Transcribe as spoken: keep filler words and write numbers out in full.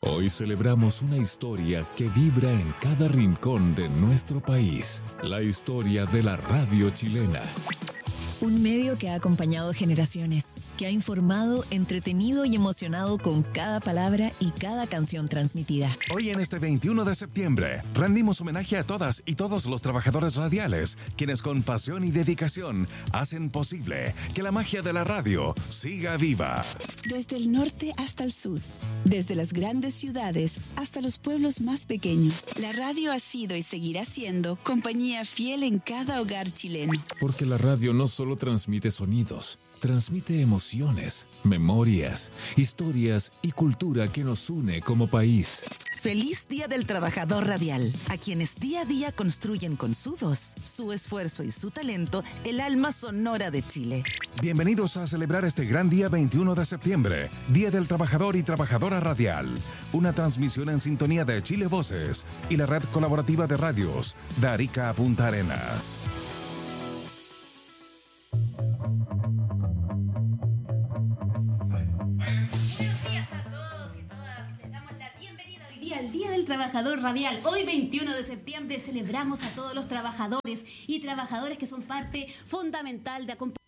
Hoy celebramos una historia que vibra en cada rincón de nuestro país. La historia de la radio chilena. Un medio que ha acompañado generaciones, que ha informado, entretenido y emocionado con cada palabra y cada canción transmitida. Hoy en este veintiuno de septiembre, rendimos homenaje a todas y todos los trabajadores radiales, quienes con pasión y dedicación hacen posible que la magia de la radio siga viva. Desde el norte hasta el sur, desde las grandes ciudades hasta los pueblos más pequeños, la radio ha sido y seguirá siendo compañía fiel en cada hogar chileno. Porque la radio no solo transmite sonidos, transmite emociones, memorias, historias y cultura que nos une como país. Feliz Día del Trabajador Radial, a quienes día a día construyen con su voz, su esfuerzo y su talento el alma sonora de Chile. Bienvenidos a celebrar este gran día veintiuno de septiembre, Día del Trabajador y Trabajadora Radial. Una transmisión en sintonía de Chile Voces y la red colaborativa de radios de Arica a Punta Arenas. Al Día del Trabajador Radial. Hoy veintiuno de septiembre celebramos a todos los trabajadores y trabajadores que son parte fundamental de acompañar